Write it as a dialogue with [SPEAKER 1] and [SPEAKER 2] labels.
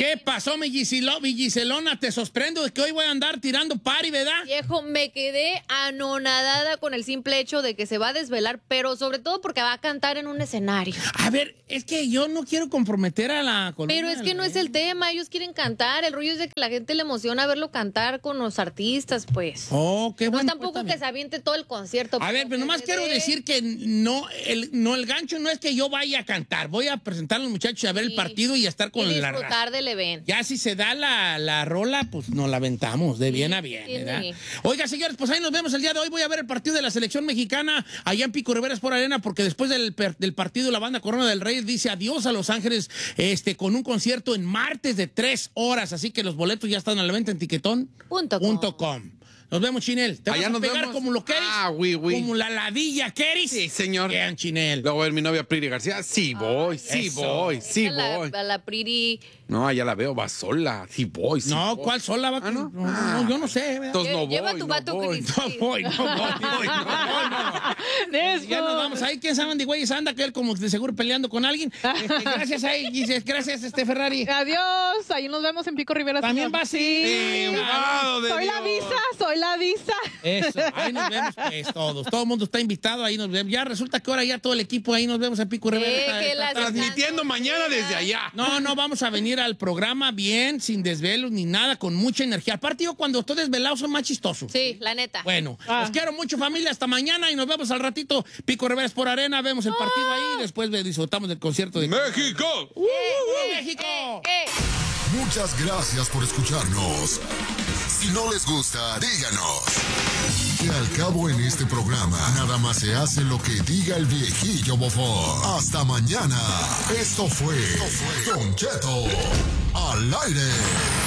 [SPEAKER 1] ¿Qué pasó, mi Giselona? Te sorprendo de que hoy voy a andar tirando party, ¿verdad?
[SPEAKER 2] Viejo, me quedé anonadada con el simple hecho de que se va a desvelar, pero sobre todo porque va a cantar en un escenario.
[SPEAKER 1] A ver, es que yo no quiero comprometer a la columna.
[SPEAKER 2] Pero es que no es el tema, ellos quieren cantar, el rollo es de que la gente le emociona verlo cantar con los artistas, pues.
[SPEAKER 1] Oh, qué
[SPEAKER 2] No
[SPEAKER 1] bueno.
[SPEAKER 2] es tampoco que se aviente todo el concierto.
[SPEAKER 1] A ver, pero nomás quiero decir que el gancho no es que yo vaya a cantar. Voy a presentar a los muchachos a ver el partido y a estar con
[SPEAKER 2] y
[SPEAKER 1] la
[SPEAKER 2] disfrutar del evento.
[SPEAKER 1] Ya si se da la rola, pues nos la aventamos de bien a bien, ¿verdad? Oiga, señores, pues ahí nos vemos el día de hoy. Voy a ver el partido de la selección mexicana allá en Pico Rivera Sport Arena, porque después del partido la banda Corona del Rey dice adiós a Los Ángeles con un concierto en martes de 3 horas. Así que los boletos ya están a la venta en tiquetón.com. Nos vemos, Chinel. ¿Te vas a pegar como lo quieres?
[SPEAKER 3] Oui.
[SPEAKER 1] Como la ladilla quieres.
[SPEAKER 3] Sí, señor.
[SPEAKER 1] Bien, Chinel.
[SPEAKER 3] Luego a ver mi novia Priri García. Sí voy.
[SPEAKER 2] A la Priri.
[SPEAKER 3] No, allá la veo, va sola. Sí voy.
[SPEAKER 1] ¿Cuál sola va?
[SPEAKER 3] ¿No?
[SPEAKER 1] No, yo no sé.
[SPEAKER 3] Entonces no voy.
[SPEAKER 2] Lleva tu vato, Cris.
[SPEAKER 1] No voy. Ya nos vamos. Ahí, ¿quién sabe dónde güeyes anda? Que él como de seguro peleando con alguien. Gracias ahí, Giselle. Gracias, Ferrari.
[SPEAKER 4] Adiós. Ahí nos vemos en Pico Rivera.
[SPEAKER 1] También va así.
[SPEAKER 4] Soy la visa.
[SPEAKER 1] Eso, ahí nos vemos pues todos. Todo el mundo está invitado, ahí nos vemos. Ya resulta que ahora ya todo el equipo ahí nos vemos en Pico Rivera.
[SPEAKER 2] Está
[SPEAKER 3] transmitiendo mañana desde allá.
[SPEAKER 1] No, vamos a venir al programa bien, sin desvelos ni nada, con mucha energía. Aparte yo cuando estoy desvelado soy más chistoso.
[SPEAKER 2] Sí, la neta.
[SPEAKER 1] Bueno, los quiero mucho, familia, hasta mañana y nos vemos al ratito. Pico Rivera Sport Arena, vemos el partido ahí, después disfrutamos del concierto de
[SPEAKER 3] ¡México!
[SPEAKER 1] ¡México!
[SPEAKER 5] Muchas gracias por escucharnos. Si no les gusta, díganos. Que al cabo en este programa, nada más se hace lo que diga el viejillo bofón. Hasta mañana. Esto fue Don Cheto al aire.